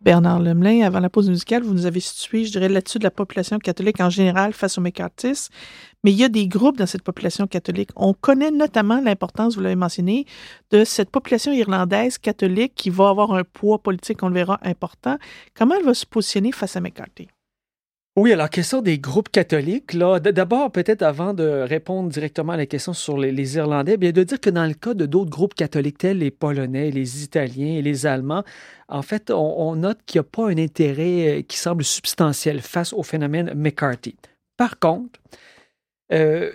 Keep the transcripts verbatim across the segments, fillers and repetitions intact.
Bernard Lemelin, avant la pause musicale, vous nous avez situé, je dirais, l'attitude de la population catholique en général face aux McCarthyistes, mais il y a des groupes dans cette population catholique. On connaît notamment l'importance, vous l'avez mentionné, de cette population irlandaise catholique qui va avoir un poids politique, on le verra, important. Comment elle va se positionner face à McCarthy? Oui, alors, question des groupes catholiques, là, d'abord, peut-être avant de répondre directement à la question sur les, les Irlandais, bien de dire que dans le cas de d'autres groupes catholiques, tels les Polonais, les Italiens et les Allemands, en fait, on, on note qu'il n'y a pas un intérêt qui semble substantiel face au phénomène McCarthy. Par contre, euh,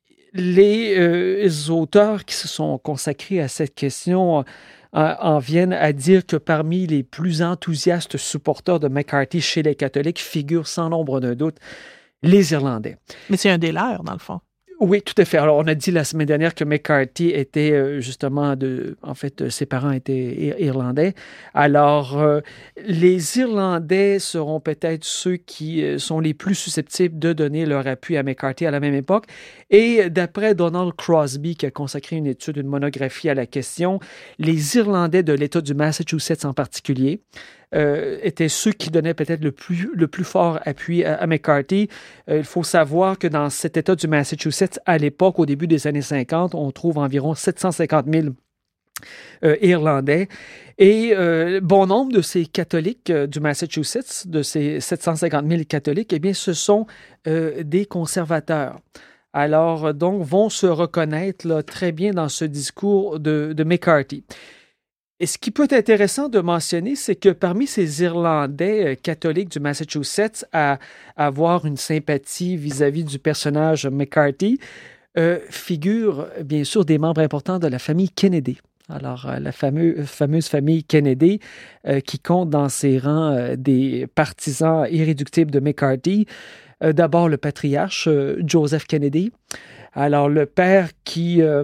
les euh, auteurs qui se sont consacrés à cette question en viennent à dire que parmi les plus enthousiastes supporters de McCarthy chez les catholiques figurent sans l'ombre d'un doute les Irlandais. Mais c'est un des leurs, dans le fond. Oui, tout à fait. Alors, on a dit la semaine dernière que McCarthy était euh, justement de... En fait, euh, ses parents étaient ir- irlandais. Alors, euh, les Irlandais seront peut-être ceux qui euh, sont les plus susceptibles de donner leur appui à McCarthy à la même époque. Et d'après Donald Crosby, qui a consacré une étude, une monographie à la question, les Irlandais de l'État du Massachusetts en particulier, Euh, étaient ceux qui donnaient peut-être le plus, le plus fort appui à, à McCarthy. Euh, il faut savoir que dans cet État du Massachusetts, à l'époque, au début des années cinquante, on trouve environ sept cent cinquante mille euh, Irlandais. Et euh, bon nombre de ces catholiques euh, du Massachusetts, de ces sept cent cinquante mille catholiques, eh bien, ce sont euh, des conservateurs. Alors, donc, vont se reconnaître là, très bien dans ce discours de, de McCarthy. Et ce qui peut être intéressant de mentionner, c'est que parmi ces Irlandais euh, catholiques du Massachusetts à, à avoir une sympathie vis-à-vis du personnage McCarthy, euh, figurent bien sûr des membres importants de la famille Kennedy. Alors, euh, la fameux, fameuse famille Kennedy euh, qui compte dans ses rangs euh, des partisans irréductibles de McCarthy. Euh, d'abord, le patriarche euh, Joseph Kennedy. Alors, le père qui... Euh,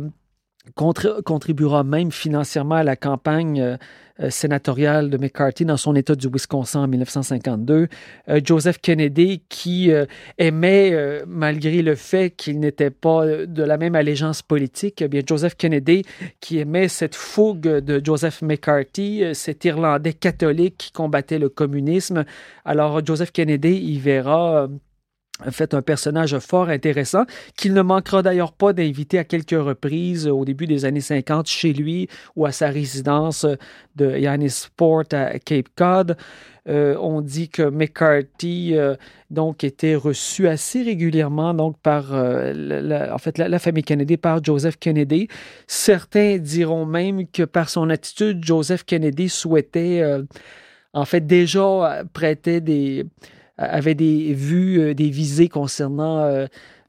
contribuera même financièrement à la campagne euh, sénatoriale de McCarthy dans son État du Wisconsin en dix-neuf cent cinquante-deux. Euh, Joseph Kennedy qui euh, aimait, euh, malgré le fait qu'il n'était pas de la même allégeance politique, eh bien Joseph Kennedy qui aimait cette fougue de Joseph McCarthy, euh, cet Irlandais catholique qui combattait le communisme. Alors Joseph Kennedy y verra... Euh, fait un personnage fort intéressant qu'il ne manquera d'ailleurs pas d'inviter à quelques reprises au début des années cinquante chez lui ou à sa résidence de Yannisport à Cape Cod. Euh, on dit que McCarthy euh, donc était reçu assez régulièrement donc par euh, la, la, en fait la, la famille Kennedy, par Joseph Kennedy. Certains diront même que par son attitude, Joseph Kennedy souhaitait euh, en fait déjà prêter des avait des vues, euh, des visées concernant euh,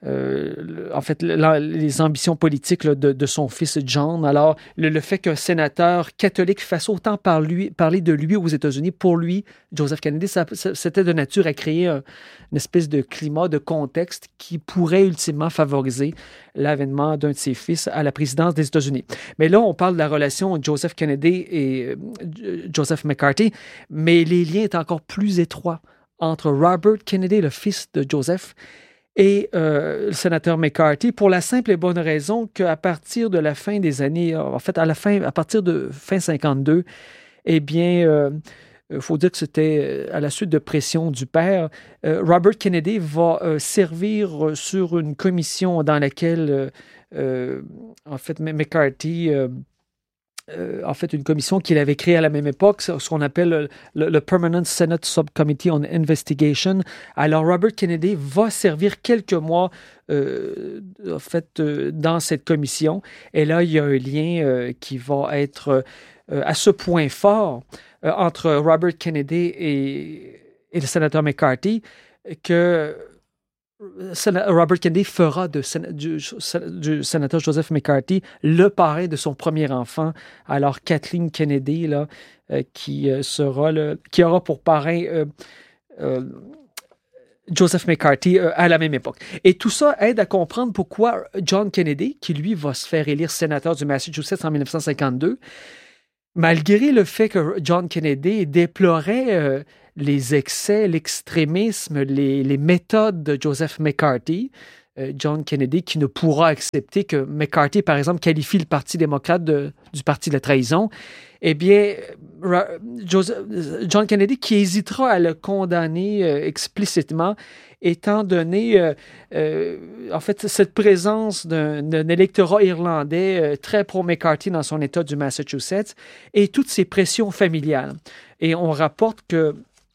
euh, en fait la, les ambitions politiques là, de, de son fils John. Alors, le, le fait qu'un sénateur catholique fasse autant par lui, parler de lui aux États-Unis, pour lui, Joseph Kennedy, ça, ça, c'était de nature à créer un, une espèce de climat, de contexte qui pourrait ultimement favoriser l'avènement d'un de ses fils à la présidence des États-Unis. Mais là, on parle de la relation Joseph Kennedy et euh, Joseph McCarthy, mais les liens sont encore plus étroits entre Robert Kennedy, le fils de Joseph, et euh, le sénateur McCarthy, pour la simple et bonne raison qu'à partir de la fin des années, en fait, à la fin, à partir de fin cinquante-deux, eh bien, euh, il faut dire que c'était à la suite de pression du père, euh, Robert Kennedy va euh, servir sur une commission dans laquelle, euh, euh, en fait, McCarthy... Euh, Euh, en fait, une commission qu'il avait créée à la même époque, ce qu'on appelle le, le Permanent Senate Subcommittee on Investigation. Alors, Robert Kennedy va servir quelques mois, euh, en fait, euh, dans cette commission. Et là, il y a un lien euh, qui va être euh, à ce point fort euh, entre Robert Kennedy et, et le sénateur McCarthy que Robert Kennedy fera de, du, du sénateur Joseph McCarthy le parrain de son premier enfant. Alors Kathleen Kennedy, là, euh, qui euh, sera le, qui aura pour parrain euh, euh, Joseph McCarthy euh, à la même époque. Et tout ça aide à comprendre pourquoi John Kennedy, qui lui va se faire élire sénateur du Massachusetts en dix-neuf cent cinquante-deux, malgré le fait que John Kennedy déplorait euh, les excès, l'extrémisme, les, les méthodes de Joseph McCarthy, euh, John Kennedy, qui ne pourra accepter que McCarthy, par exemple, qualifie le Parti démocrate de, du parti de la trahison. Eh bien, Joseph, John Kennedy, qui hésitera à le condamner euh, explicitement, étant donné, euh, euh, en fait, cette présence d'un, d'un électorat irlandais euh, très pro-McCarthy dans son État du Massachusetts et toutes ces pressions familiales. Et on rapporte que,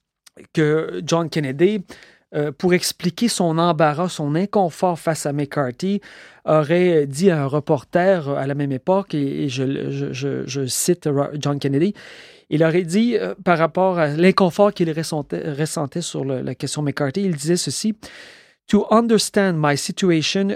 que John Kennedy, euh, pour expliquer son embarras, son inconfort face à McCarthy, aurait dit à un reporter à la même époque, et, et je, je, je, je cite John Kennedy, il aurait dit, euh, par rapport à l'inconfort qu'il ressentait, ressentait sur le, la question McCarthy, il disait ceci: « To understand my situation,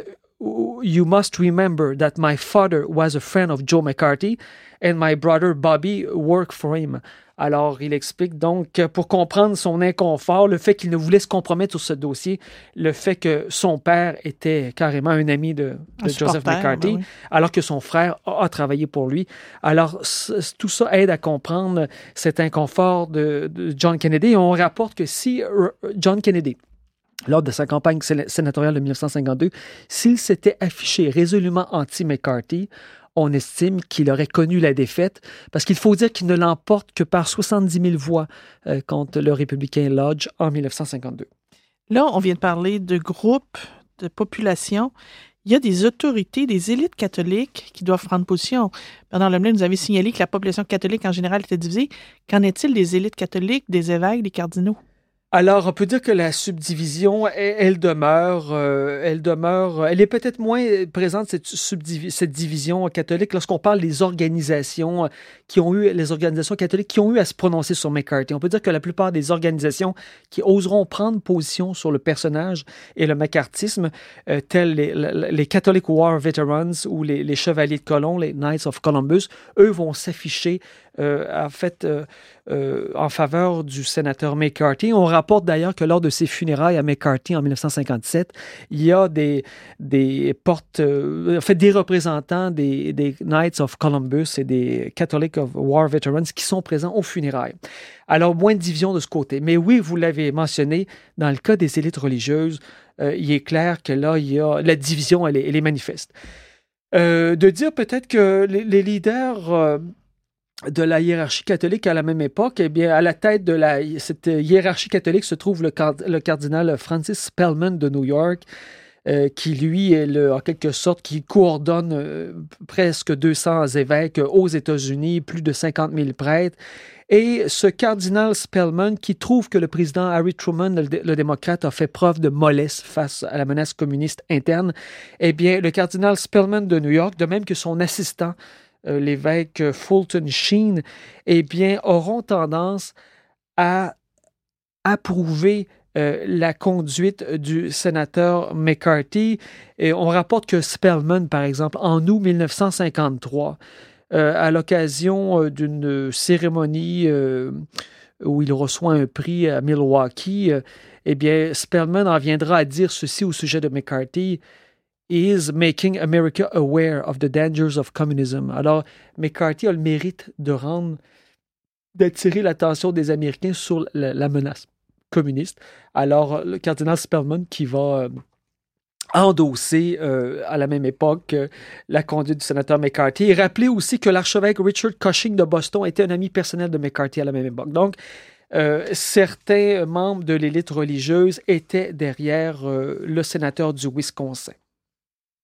you must remember that my father was a friend of Joe McCarthy and my brother Bobby worked for him. » Alors, il explique donc, pour comprendre son inconfort, le fait qu'il ne voulait se compromettre sur ce dossier, le fait que son père était carrément un ami de, de Joseph McCarthy, ben oui. alors que son frère a, a travaillé pour lui. Alors, tout ça aide à comprendre cet inconfort de, de John Kennedy. Et on rapporte que si John Kennedy, lors de sa campagne sénatoriale de dix-neuf cent cinquante-deux, s'il s'était affiché résolument anti-McCarthy, on estime qu'il aurait connu la défaite, parce qu'il faut dire qu'il ne l'emporte que par soixante-dix mille voix euh, contre le républicain Lodge en dix-neuf cent cinquante-deux. Là, on vient de parler de groupes, de population. Il y a des autorités, des élites catholiques qui doivent prendre position. Bernard Lemlin nous avait signalé que la population catholique en général était divisée. Qu'en est-il des élites catholiques, des évêques, des cardinaux? Alors, on peut dire que la subdivision, elle, elle demeure, euh, elle demeure, elle est peut-être moins présente, cette, subdivi- cette division catholique, lorsqu'on parle des organisations qui ont eu, les organisations catholiques qui ont eu à se prononcer sur McCarthy. On peut dire que la plupart des organisations qui oseront prendre position sur le personnage et le macartisme, euh, tels les, les Catholic War Veterans ou les, les Chevaliers de Colomb, les Knights of Columbus, eux vont s'afficher Euh, en fait, euh, euh, en faveur du sénateur McCarthy. On rapporte d'ailleurs que lors de ses funérailles à McCarthy en dix-neuf cent cinquante-sept, il y a des, des portes, euh, en fait, des représentants des, des Knights of Columbus et des Catholic of War Veterans qui sont présents aux funérailles. Alors, moins de division de ce côté. Mais oui, vous l'avez mentionné, dans le cas des élites religieuses, euh, il est clair que là, il y a, la division, elle est, elle est manifeste. Euh, de dire peut-être que les, les leaders... Euh, de la hiérarchie catholique à la même époque, eh bien, à la tête de la, cette hiérarchie catholique se trouve le, card, le cardinal Francis Spellman de New York, euh, qui, lui, est le, en quelque sorte, qui coordonne euh, presque deux cents évêques aux États-Unis, plus de cinquante mille prêtres. Et ce cardinal Spellman, qui trouve que le président Harry Truman, le, le démocrate, a fait preuve de mollesse face à la menace communiste interne, eh bien, le cardinal Spellman de New York, de même que son assistant, Euh, l'évêque Fulton Sheen, eh bien, auront tendance à approuver euh, la conduite du sénateur McCarthy. Et on rapporte que Spellman, par exemple, en août dix-neuf cent cinquante-trois, euh, à l'occasion euh, d'une cérémonie euh, où il reçoit un prix à Milwaukee, euh, eh bien, Spellman en viendra à dire ceci au sujet de McCarthy: is making America aware of the dangers of communism. Alors, McCarthy a le mérite de rendre, d'attirer l'attention des Américains sur la, la menace communiste. Alors, le cardinal Spellman qui va euh, endosser euh, à la même époque euh, la conduite du sénateur McCarthy, et rappeler aussi que l'archevêque Richard Cushing de Boston était un ami personnel de McCarthy à la même époque. Donc, Euh, certains membres de l'élite religieuse étaient derrière euh, le sénateur du Wisconsin.